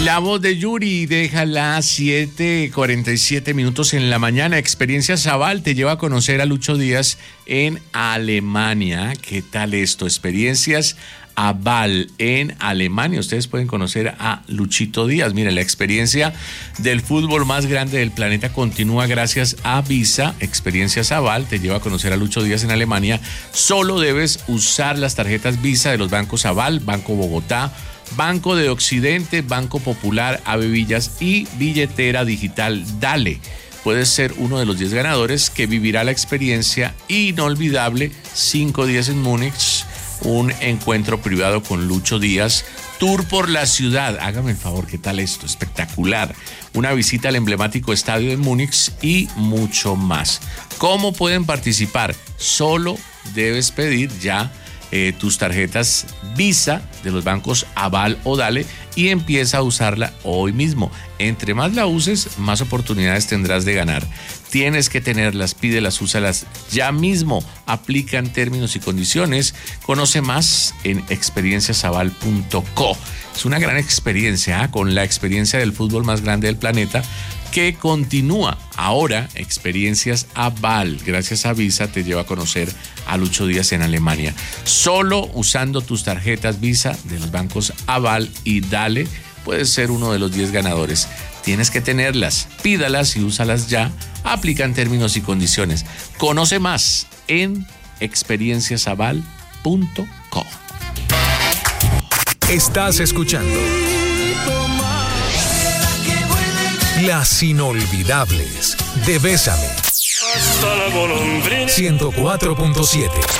La voz de Yuri deja las 7:47 en la mañana. Experiencia Zabal te lleva a conocer a Lucho Díaz en Alemania. ¿Qué tal esto? Experiencias Zabal en Alemania. Ustedes pueden conocer a Luchito Díaz. Mira, la experiencia del fútbol más grande del planeta continúa gracias a Visa. Experiencia Zabal te lleva a conocer a Lucho Díaz en Alemania. Solo debes usar las tarjetas Visa de los bancos Zabal, Banco Bogotá, Banco de Occidente, Banco Popular, Avevillas y billetera digital Dale. Puedes ser uno de los 10 ganadores que vivirá la experiencia inolvidable 5 días en Múnich, un encuentro privado con Lucho Díaz, tour por la ciudad. Hágame el favor, ¿qué tal esto? Espectacular. Una visita al emblemático estadio de Múnich y mucho más. ¿Cómo pueden participar? Solo debes pedir ya tus tarjetas Visa de los bancos Aval o Dale y empieza a usarla hoy mismo. Entre más la uses, más oportunidades tendrás de ganar. Tienes que tenerlas, pídelas, úsalas ya mismo. Aplican términos y condiciones. Conoce más en experienciasaval.co. Es una gran experiencia, con la experiencia del fútbol más grande del planeta que continúa. Ahora, Experiencias Aval, gracias a Visa, te lleva a conocer a Lucho Díaz en Alemania. Solo usando tus tarjetas Visa de los bancos Aval y Dale, puedes ser uno de los 10 ganadores. Tienes que tenerlas, pídalas y úsalas ya. Aplican términos y condiciones. Conoce más en experienciasaval.co. Estás escuchando Las Inolvidables de Bésame. 104.7